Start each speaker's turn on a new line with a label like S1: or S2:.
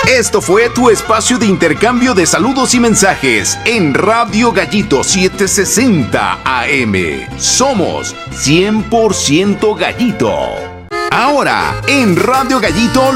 S1: Esto fue tu espacio de intercambio de saludos y mensajes en Radio Gallito 760 AM. Somos 100% Gallito. Ahora, en Radio Gallito